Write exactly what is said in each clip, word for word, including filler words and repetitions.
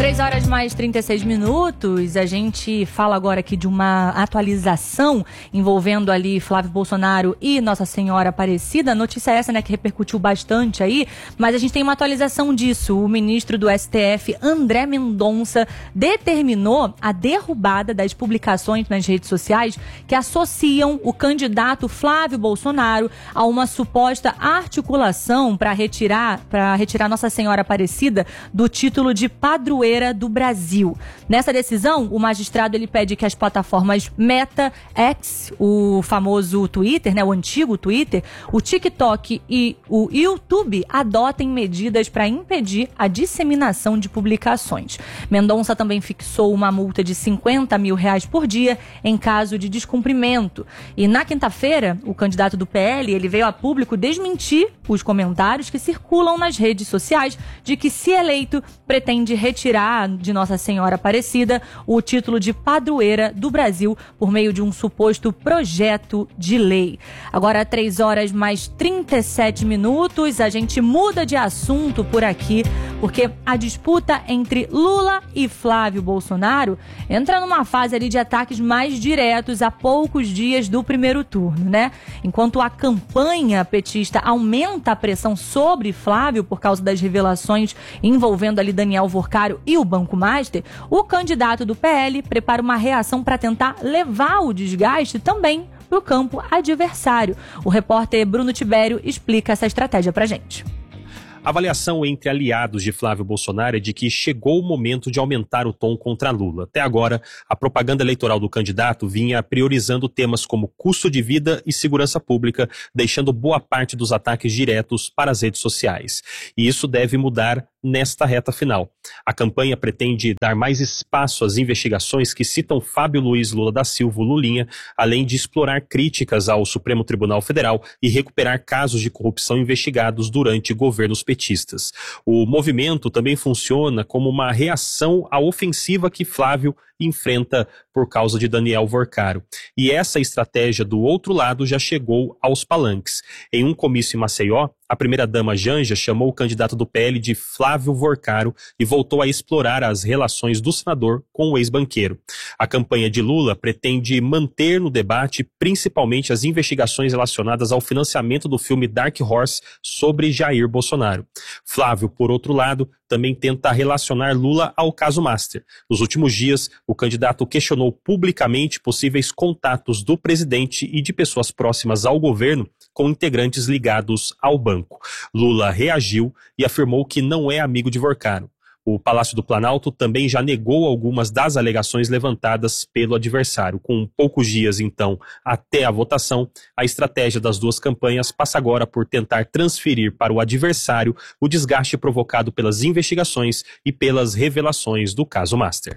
três horas mais trinta e seis minutos, a gente fala agora aqui de uma atualização envolvendo ali Flávio Bolsonaro e Nossa Senhora Aparecida. Notícia essa, né, que repercutiu bastante aí, mas a gente tem uma atualização disso. O ministro do S T F, André Mendonça, determinou a derrubada das publicações nas redes sociais que associam o candidato Flávio Bolsonaro a uma suposta articulação para retirar, para retirar Nossa Senhora Aparecida do título de padroeira do Brasil. Nessa decisão, o magistrado ele pede que as plataformas Meta, X, o famoso Twitter, né, o antigo Twitter, o TikTok e o YouTube adotem medidas para impedir a disseminação de publicações. Mendonça também fixou uma multa de cinquenta mil reais por dia em caso de descumprimento. E na quinta-feira, o candidato do P L ele veio a público desmentir os comentários que circulam nas redes sociais de que, se eleito, pretende retirar de Nossa Senhora Aparecida o título de padroeira do Brasil por meio de um suposto projeto de lei. Agora, três horas mais trinta e sete minutos, a gente muda de assunto por aqui, porque a disputa entre Lula e Flávio Bolsonaro entra numa fase ali de ataques mais diretos a poucos dias do primeiro turno, né? Enquanto a campanha petista aumenta a pressão sobre Flávio por causa das revelações envolvendo ali Daniel Worcário e o Banco Master, o candidato do P L prepara uma reação para tentar levar o desgaste também para o campo adversário. O repórter Bruno Tibério explica essa estratégia para a gente. A avaliação entre aliados de Flávio Bolsonaro é de que chegou o momento de aumentar o tom contra Lula. Até agora, a propaganda eleitoral do candidato vinha priorizando temas como custo de vida e segurança pública, deixando boa parte dos ataques diretos para as redes sociais. E isso deve mudar nesta reta final. A campanha pretende dar mais espaço às investigações que citam Fábio Luiz Lula da Silva, o Lulinha, além de explorar críticas ao Supremo Tribunal Federal e recuperar casos de corrupção investigados durante governos petistas. O movimento também funciona como uma reação à ofensiva que Flávio enfrenta por causa de Daniel Worcário. E essa estratégia do outro lado já chegou aos palanques. Em um comício em Maceió, a primeira-dama Janja chamou o candidato do P L de Flávio Worcário e voltou a explorar as relações do senador com o ex-banqueiro. A campanha de Lula pretende manter no debate principalmente as investigações relacionadas ao financiamento do filme Dark Horse sobre Jair Bolsonaro. Flávio, por outro lado, também tenta relacionar Lula ao caso Master. Nos últimos dias, o candidato questionou publicamente possíveis contatos do presidente e de pessoas próximas ao governo com integrantes ligados ao banco. Lula reagiu e afirmou que não é amigo de Worcário. O Palácio do Planalto também já negou algumas das alegações levantadas pelo adversário. Com poucos dias, então, até a votação, a estratégia das duas campanhas passa agora por tentar transferir para o adversário o desgaste provocado pelas investigações e pelas revelações do caso Master.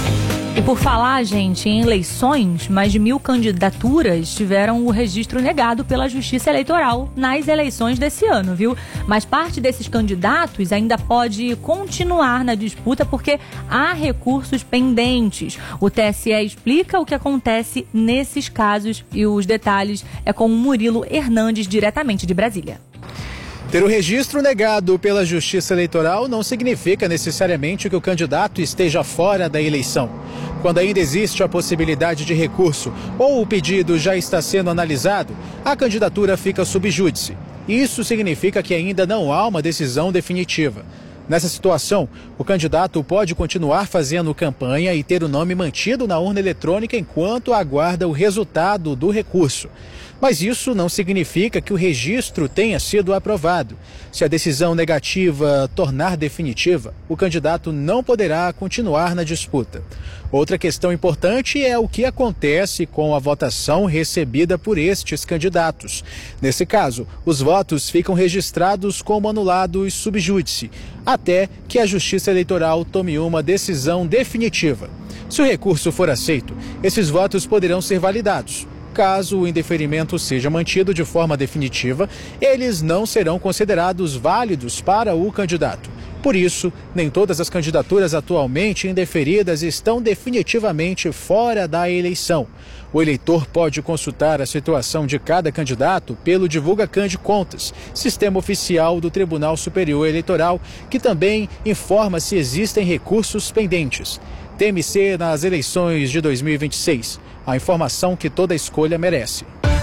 E por falar, gente, em eleições, mais de mil candidaturas tiveram o registro negado pela Justiça Eleitoral nas eleições desse ano, viu? Mas parte desses candidatos ainda pode continuar na disputa porque há recursos pendentes. O T S E explica o que acontece nesses casos e os detalhes é com o Murilo Hernandes, diretamente de Brasília. Ter o registro negado pela Justiça Eleitoral não significa necessariamente que o candidato esteja fora da eleição. Quando ainda existe a possibilidade de recurso ou o pedido já está sendo analisado, a candidatura fica sub júdice. Isso significa que ainda não há uma decisão definitiva. Nessa situação, o candidato pode continuar fazendo campanha e ter o nome mantido na urna eletrônica enquanto aguarda o resultado do recurso. Mas isso não significa que o registro tenha sido aprovado. Se a decisão negativa tornar definitiva, o candidato não poderá continuar na disputa. Outra questão importante é o que acontece com a votação recebida por estes candidatos. Nesse caso, os votos ficam registrados como anulados sub júdice, até que a Justiça Eleitoral tome uma decisão definitiva. Se o recurso for aceito, esses votos poderão ser validados. Caso o indeferimento seja mantido de forma definitiva, eles não serão considerados válidos para o candidato. Por isso, nem todas as candidaturas atualmente indeferidas estão definitivamente fora da eleição. O eleitor pode consultar a situação de cada candidato pelo DivulgaCan de Contas, sistema oficial do Tribunal Superior Eleitoral, que também informa se existem recursos pendentes. T M C nas eleições de dois mil e vinte e seis. A informação que toda escolha merece.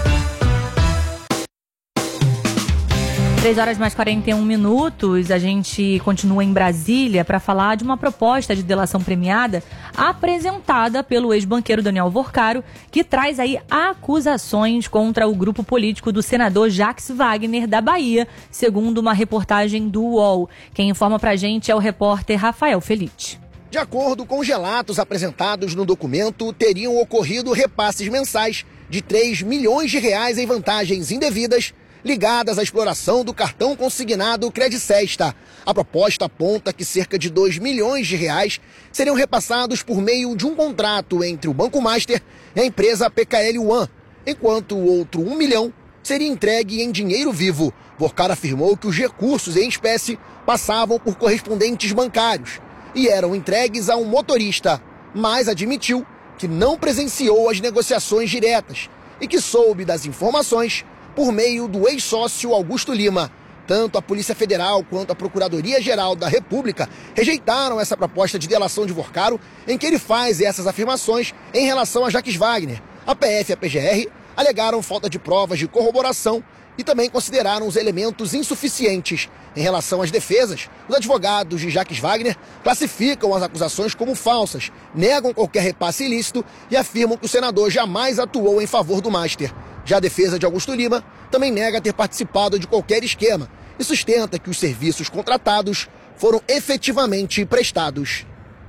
três horas mais quarenta e um minutos, a gente continua em Brasília para falar de uma proposta de delação premiada apresentada pelo ex-banqueiro Daniel Vorcaro, que traz aí acusações contra o grupo político do senador Jacques Wagner da Bahia, segundo uma reportagem do U O L. Quem informa pra gente é o repórter Rafael Felite. De acordo com os relatos apresentados no documento, teriam ocorrido repasses mensais de três milhões de reais em vantagens indevidas ligadas à exploração do cartão consignado Credicesta. A proposta aponta que cerca de dois milhões de reais seriam repassados por meio de um contrato entre o Banco Master e a empresa P K L One, enquanto o outro um milhão seria entregue em dinheiro vivo. Vorcaro afirmou que os recursos em espécie passavam por correspondentes bancários e eram entregues a um motorista, mas admitiu que não presenciou as negociações diretas e que soube das informações por meio do ex-sócio Augusto Lima. Tanto a Polícia Federal quanto a Procuradoria-Geral da República rejeitaram essa proposta de delação de Vorcaro, em que ele faz essas afirmações em relação a Jacques Wagner. A P F e a P G R alegaram falta de provas de corroboração e também consideraram os elementos insuficientes. Em relação às defesas, os advogados de Jacques Wagner classificam as acusações como falsas, negam qualquer repasse ilícito e afirmam que o senador jamais atuou em favor do Master. Já a defesa de Augusto Lima também nega ter participado de qualquer esquema e sustenta que os serviços contratados foram efetivamente prestados.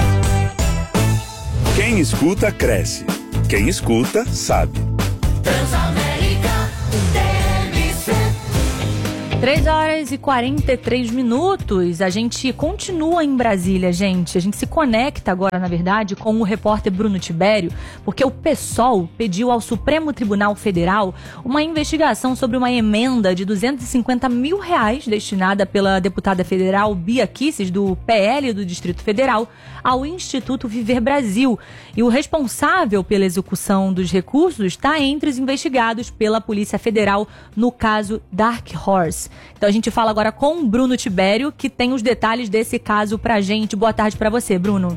Quem escuta, cresce. Quem escuta, sabe. três horas e quarenta e três minutos, a gente continua em Brasília, gente. A gente se conecta agora, na verdade, com o repórter Bruno Tibério, porque o PSOL pediu ao Supremo Tribunal Federal uma investigação sobre uma emenda de duzentos e cinquenta mil reais destinada pela deputada federal Bia Kicis, do P L do Distrito Federal, ao Instituto Viver Brasil. E o responsável pela execução dos recursos está entre os investigados pela Polícia Federal no caso Dark Horse. Então a gente fala agora com o Bruno Tibério, que tem os detalhes desse caso pra gente. Boa tarde pra você, Bruno.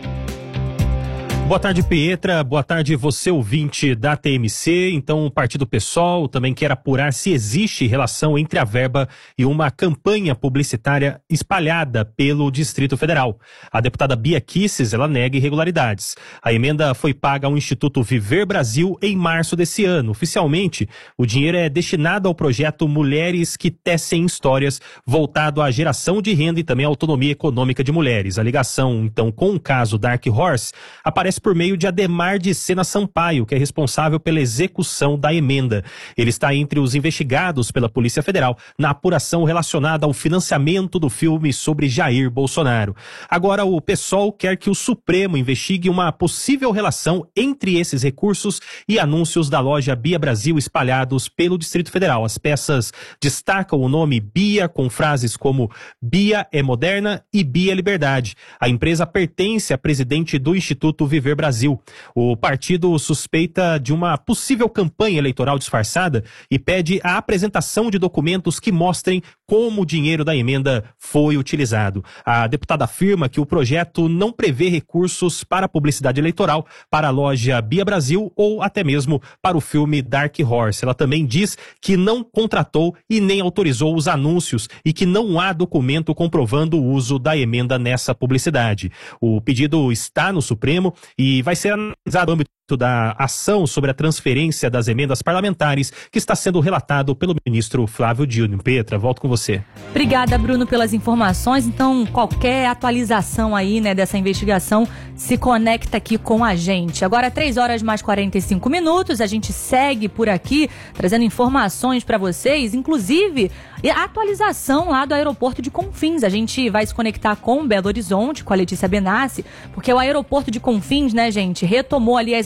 Boa tarde, Pietra. Boa tarde, você ouvinte da T M C. Então, o Partido PSOL também quer apurar se existe relação entre a verba e uma campanha publicitária espalhada pelo Distrito Federal. A deputada Bia Kicis, ela nega irregularidades. A emenda foi paga ao Instituto Viver Brasil em março desse ano. Oficialmente, o dinheiro é destinado ao projeto Mulheres que Tecem Histórias, voltado à geração de renda e também à autonomia econômica de mulheres. A ligação, então, com o caso Dark Horse aparece por meio de Ademar de Sena Sampaio, que é responsável pela execução da emenda. Ele está entre os investigados pela Polícia Federal na apuração relacionada ao financiamento do filme sobre Jair Bolsonaro. Agora, o PSOL quer que o Supremo investigue uma possível relação entre esses recursos e anúncios da loja Bia Brasil espalhados pelo Distrito Federal. As peças destacam o nome Bia com frases como Bia é moderna e Bia é liberdade. A empresa pertence à presidente do Instituto Viver Brasil. O partido suspeita de uma possível campanha eleitoral disfarçada e pede a apresentação de documentos que mostrem como o dinheiro da emenda foi utilizado. A deputada afirma que o projeto não prevê recursos para publicidade eleitoral, para a loja Bia Brasil ou até mesmo para o filme Dark Horse. Ela também diz que não contratou e nem autorizou os anúncios e que não há documento comprovando o uso da emenda nessa publicidade. O pedido está no Supremo e vai ser analisado no âmbito da ação sobre a transferência das emendas parlamentares que está sendo relatado pelo ministro Flávio Dino. Petra, volto com você. Obrigada, Bruno, pelas informações. Então, qualquer atualização aí, né, dessa investigação, se conecta aqui com a gente. Agora, três horas mais quarenta e cinco minutos, a gente segue por aqui, trazendo informações para vocês, inclusive a atualização lá do aeroporto de Confins. A gente vai se conectar com Belo Horizonte, com a Letícia Benassi, porque o aeroporto de Confins, né, gente, retomou ali as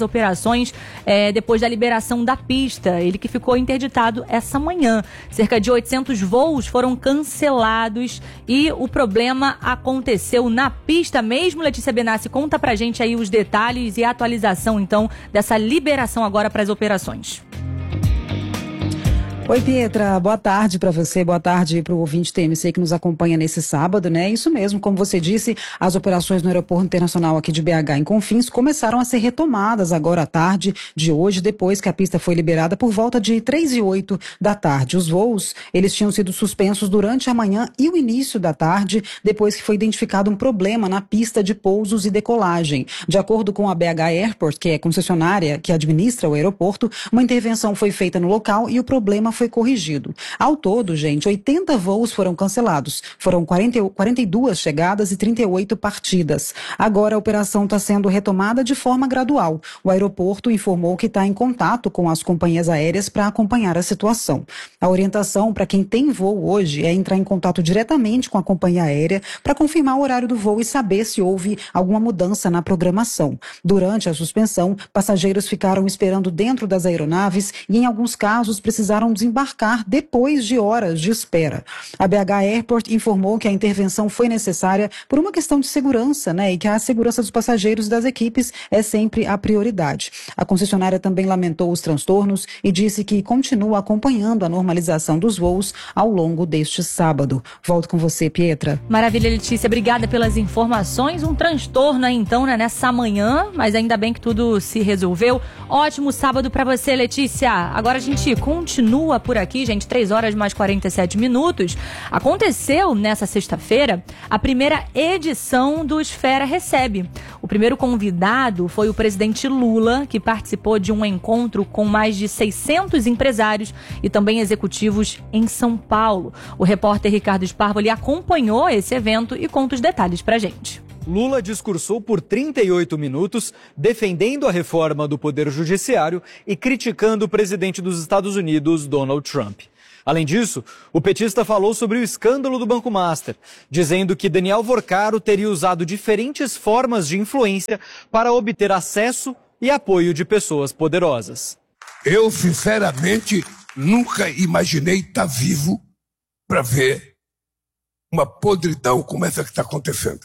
operações é, depois da liberação da pista, ele que ficou interditado essa manhã. Cerca de oitocentos voos foram cancelados e o problema aconteceu na pista mesmo. Letícia Benassi, conta pra gente aí os detalhes e a atualização, então, dessa liberação agora para as operações. Oi, Pietra, boa tarde para você, boa tarde para o ouvinte T M C que nos acompanha nesse sábado, né? Isso mesmo, como você disse, as operações no Aeroporto Internacional aqui de B H em Confins começaram a ser retomadas agora à tarde de hoje, depois que a pista foi liberada por volta de três e oito da tarde. Os voos, eles tinham sido suspensos durante a manhã e o início da tarde, depois que foi identificado um problema na pista de pousos e decolagem. De acordo com a B H Airport, que é concessionária que administra o aeroporto, uma intervenção foi feita no local e o problema foi foi corrigido. Ao todo, gente, oitenta voos foram cancelados. Foram quarenta, quarenta e duas chegadas e trinta e oito partidas. Agora a operação está sendo retomada de forma gradual. O aeroporto informou que está em contato com as companhias aéreas para acompanhar a situação. A orientação para quem tem voo hoje é entrar em contato diretamente com a companhia aérea para confirmar o horário do voo e saber se houve alguma mudança na programação. Durante a suspensão, passageiros ficaram esperando dentro das aeronaves e, em alguns casos, precisaram desembarcar depois de horas de espera. A B H Airport informou que a intervenção foi necessária por uma questão de segurança, né, e que a segurança dos passageiros e das equipes é sempre a prioridade. A concessionária também lamentou os transtornos e disse que continua acompanhando a normalização dos voos ao longo deste sábado. Volto com você, Pietra. Maravilha, Letícia. Obrigada pelas informações. Um transtorno aí, então, né, nessa manhã, mas ainda bem que tudo se resolveu. Ótimo sábado para você, Letícia. Agora a gente continua por aqui, gente, três horas mais quarenta e sete minutos. Aconteceu nessa sexta-feira a primeira edição do Esfera Recebe. O primeiro convidado foi o presidente Lula, que participou de um encontro com mais de seiscentos empresários e também executivos em São Paulo. O repórter Ricardo Sparvoli acompanhou esse evento e conta os detalhes pra gente. Lula discursou por trinta e oito minutos, defendendo a reforma do Poder Judiciário e criticando o presidente dos Estados Unidos, Donald Trump. Além disso, o petista falou sobre o escândalo do Banco Master, dizendo que Daniel Vorcaro teria usado diferentes formas de influência para obter acesso e apoio de pessoas poderosas. Eu, sinceramente, nunca imaginei estar vivo para ver uma podridão como essa que está acontecendo.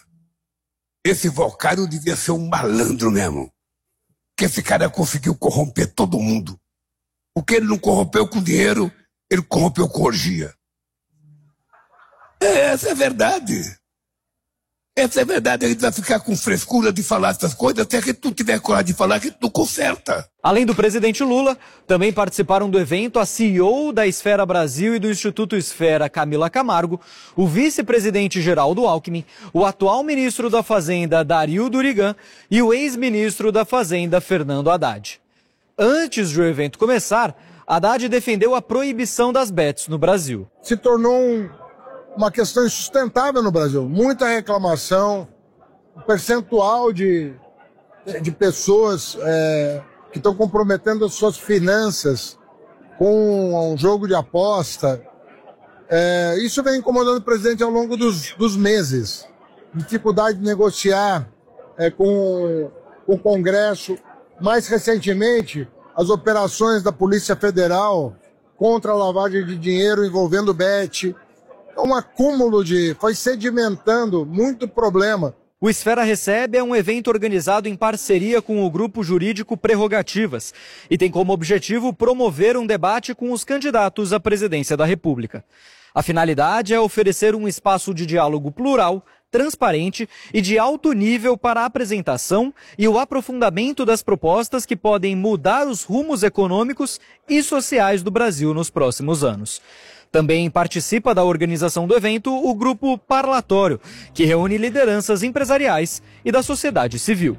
Esse Vorcaro devia ser um malandro mesmo. Que esse cara conseguiu corromper todo mundo. O que ele não corrompeu com dinheiro, ele corrompeu com orgia. É, essa é a verdade. Essa é a verdade. A gente vai ficar com frescura de falar essas coisas, até que tu tiver coragem de falar que tu conserta. Além do presidente Lula, também participaram do evento a C E O da Esfera Brasil e do Instituto Esfera, Camila Camargo, o vice-presidente Geraldo Alckmin, o atual ministro da Fazenda, Dario Durigan, e o ex-ministro da Fazenda, Fernando Haddad. Antes de o evento começar, Haddad defendeu a proibição das bets no Brasil. Se tornou um, uma questão insustentável no Brasil. Muita reclamação, um percentual de, de pessoas é, que estão comprometendo as suas finanças com um jogo de aposta. É, isso vem incomodando o presidente ao longo dos, dos meses. Dificuldade de negociar é, com, com o Congresso. Mais recentemente, as operações da Polícia Federal contra a lavagem de dinheiro envolvendo bet. É um acúmulo de... foi sedimentando muito problema. O Esfera Recebe é um evento organizado em parceria com o grupo jurídico Prerrogativas e tem como objetivo promover um debate com os candidatos à presidência da República. A finalidade é oferecer um espaço de diálogo plural, transparente e de alto nível para a apresentação e o aprofundamento das propostas que podem mudar os rumos econômicos e sociais do Brasil nos próximos anos. Também participa da organização do evento o Grupo Parlatório, que reúne lideranças empresariais e da sociedade civil.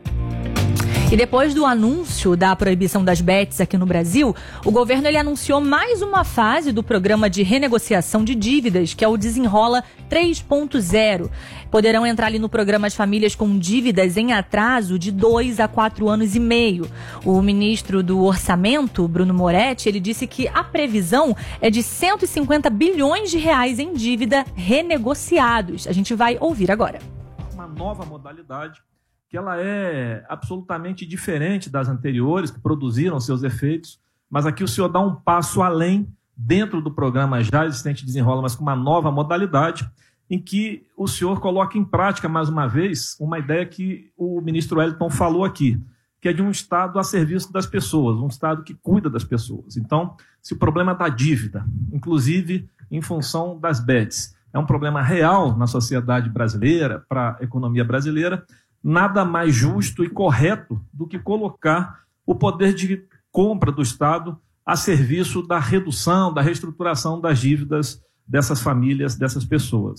E depois do anúncio da proibição das bets aqui no Brasil, o governo ele anunciou mais uma fase do programa de renegociação de dívidas, que é o Desenrola três ponto zero. Poderão entrar ali no programa as famílias com dívidas em atraso de dois a quatro anos e meio. O ministro do Orçamento, Bruno Moretti, ele disse que a previsão é de cento e cinquenta bilhões de reais em dívida renegociados. A gente vai ouvir agora. Uma nova modalidade que ela é absolutamente diferente das anteriores, que produziram seus efeitos, mas aqui o senhor dá um passo além dentro do programa já existente Desenrola, mas com uma nova modalidade, em que o senhor coloca em prática, mais uma vez, uma ideia que o ministro Wellington falou aqui, que é de um Estado a serviço das pessoas, um Estado que cuida das pessoas. Então, se o problema da dívida, inclusive em função das B E Ds, é um problema real na sociedade brasileira, para a economia brasileira, nada mais justo e correto do que colocar o poder de compra do Estado a serviço da redução, da reestruturação das dívidas dessas famílias, dessas pessoas.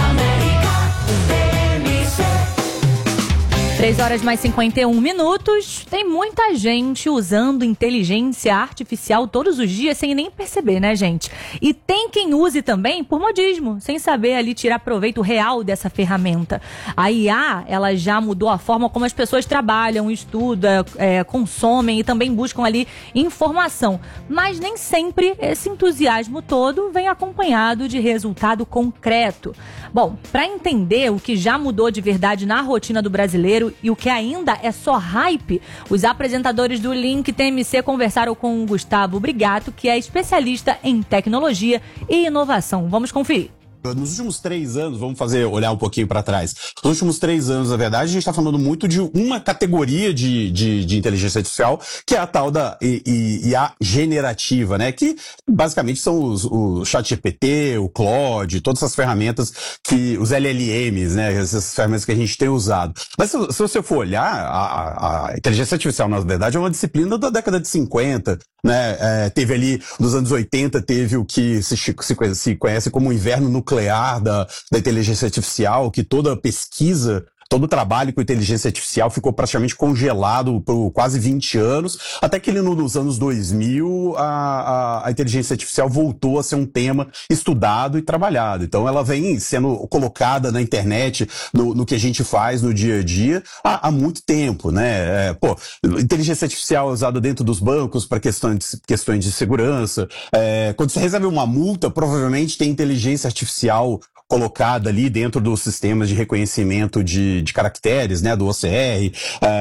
três horas mais cinquenta e um minutos. Tem muita gente usando inteligência artificial todos os dias sem nem perceber, né, gente? E tem quem use também por modismo, sem saber ali tirar proveito real dessa ferramenta. A I A, ela já mudou a forma como as pessoas trabalham, estudam, é, consomem e também buscam ali informação. Mas nem sempre esse entusiasmo todo vem acompanhado de resultado concreto. Bom, para entender o que já mudou de verdade na rotina do brasileiro e o que ainda é só hype, os apresentadores do Link T M C conversaram com o Gustavo Brigato, que é especialista em tecnologia e inovação. Vamos conferir. Nos últimos três anos, vamos fazer, olhar um pouquinho para trás. Nos últimos três anos, na verdade, a gente está falando muito de uma categoria de, de, de inteligência artificial, que é a tal da I A generativa, né? Que basicamente são os, o ChatGPT, o Claude, todas essas ferramentas que, os L L Ms, né? Essas ferramentas que a gente tem usado. Mas se, se você for olhar, a, a inteligência artificial, na verdade, é uma disciplina da década de cinquenta, né? É, teve ali, nos anos oitenta, teve o que se, se, se conhece como o inverno nuclear Da, da inteligência artificial, que toda pesquisa, todo o trabalho com inteligência artificial ficou praticamente congelado por quase vinte anos, até que nos anos dois mil a, a, a inteligência artificial voltou a ser um tema estudado e trabalhado. Então ela vem sendo colocada na internet, no, no que a gente faz no dia a dia, há, há muito tempo, né? É, pô, inteligência artificial é usada dentro dos bancos para questões, questões de segurança. É, quando você recebe uma multa, provavelmente tem inteligência artificial colocada ali dentro dos sistemas de reconhecimento de, de caracteres, né, do O C R.